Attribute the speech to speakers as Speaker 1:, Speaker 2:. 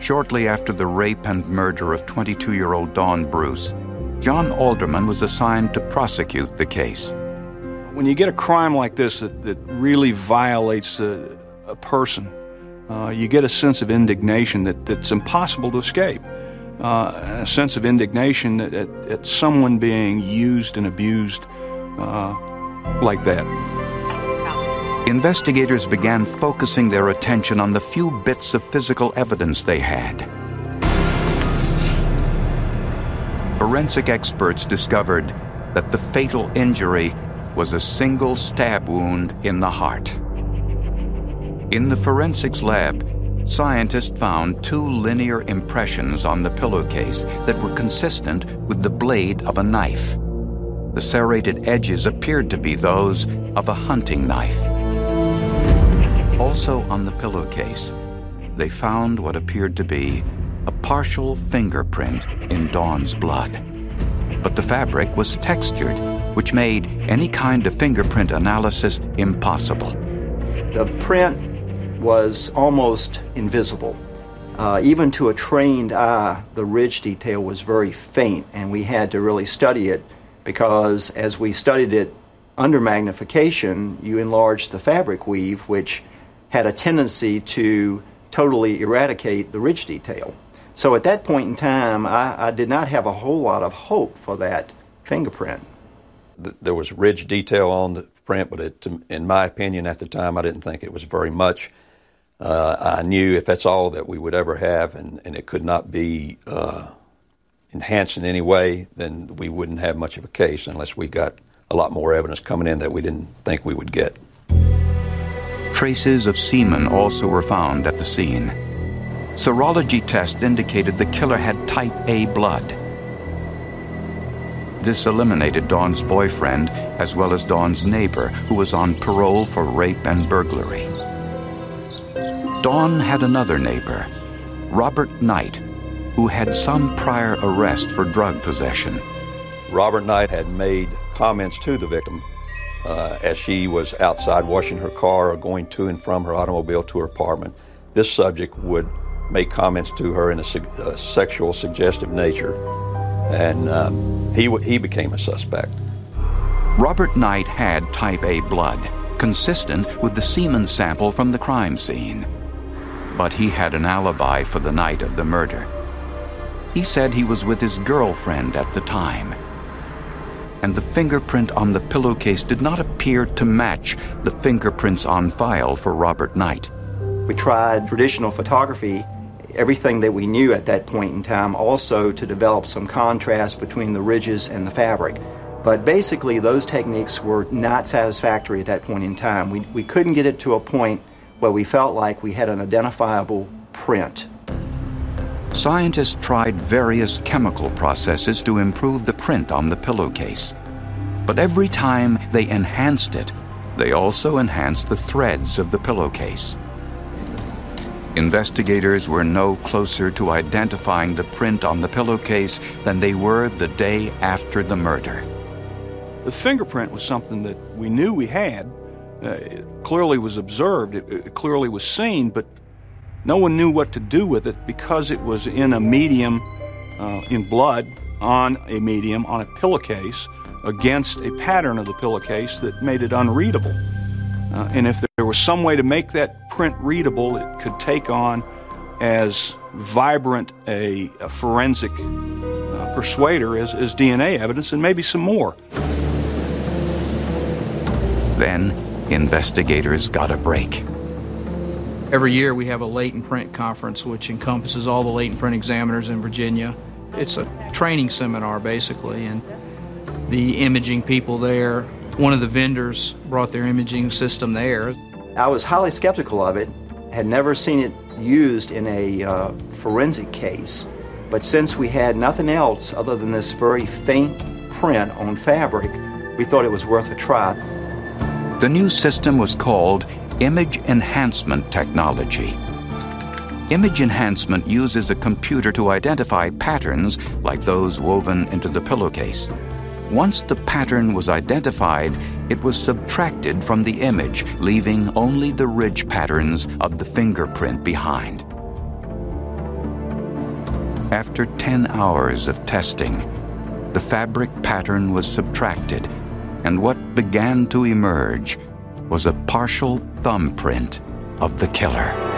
Speaker 1: Shortly after the rape and murder of 22-year-old Dawn Bruce, John Alderman was assigned to prosecute the case.
Speaker 2: When you get a crime like this that really violates a person, you get a sense of indignation that's impossible to escape. A sense of indignation at someone being used and abused like that.
Speaker 1: Investigators began focusing their attention on the few bits of physical evidence they had. Forensic experts discovered that the fatal injury was a single stab wound in the heart. In the forensics lab, scientists found 2 linear impressions on the pillowcase that were consistent with the blade of a knife. The serrated edges appeared to be those of a hunting knife. Also on the pillowcase, they found what appeared to be a partial fingerprint in Dawn's blood. But the fabric was textured, which made any kind of fingerprint analysis impossible.
Speaker 3: The print was almost invisible. Even to a trained eye, the ridge detail was very faint, and we had to really study it because as we studied it under magnification, you enlarged the fabric weave, which had a tendency to totally eradicate the ridge detail. So at that point in time, I did not have a whole lot of hope for that fingerprint.
Speaker 4: There was ridge detail on the print, but in my opinion at the time, I didn't think it was very much. I knew if that's all that we would ever have and it could not be enhanced in any way, then we wouldn't have much of a case unless we got a lot more evidence coming in that we didn't think we would get.
Speaker 1: Traces of semen also were found at the scene. Serology tests indicated the killer had type A blood. This eliminated Dawn's boyfriend as well as Dawn's neighbor, who was on parole for rape and burglary. Dawn had another neighbor, Robert Knight, who had some prior arrest for drug possession.
Speaker 4: Robert Knight had made comments to the victim as she was outside washing her car or going to and from her automobile to her apartment. This subject would make comments to her in a sexual suggestive nature, and he became a suspect.
Speaker 1: Robert Knight had type A blood, consistent with the semen sample from the crime scene. But he had an alibi for the night of the murder. He said he was with his girlfriend at the time. And the fingerprint on the pillowcase did not appear to match the fingerprints on file for Robert Knight.
Speaker 3: We tried traditional photography, everything that we knew at that point in time, also to develop some contrast between the ridges and the fabric. But basically, those techniques were not satisfactory at that point in time. We couldn't get it to a point where we felt like we had an identifiable print.
Speaker 1: Scientists tried various chemical processes to improve the print on the pillowcase. But every time they enhanced it, they also enhanced the threads of the pillowcase. Investigators were no closer to identifying the print on the pillowcase than they were the day after the murder.
Speaker 2: The fingerprint was something that we knew we had. It clearly was observed, it clearly was seen, but no one knew what to do with it because it was in a medium, in blood, on a medium, on a pillowcase, against a pattern of the pillowcase that made it unreadable. And if there was some way to make that print readable, it could take on as vibrant a forensic persuader as DNA evidence and maybe some more.
Speaker 1: Then, investigators got a break.
Speaker 5: Every year we have a latent print conference which encompasses all the latent print examiners in Virginia. It's a training seminar basically, and the imaging people there, one of the vendors brought their imaging system there.
Speaker 3: I was highly skeptical of it, had never seen it used in a forensic case, but since we had nothing else other than this very faint print on fabric, we thought it was worth a try.
Speaker 1: The new system was called Image Enhancement Technology. Image enhancement uses a computer to identify patterns like those woven into the pillowcase. Once the pattern was identified, it was subtracted from the image, leaving only the ridge patterns of the fingerprint behind. After 10 hours of testing, the fabric pattern was subtracted, and what began to emerge was a partial thumbprint of the killer.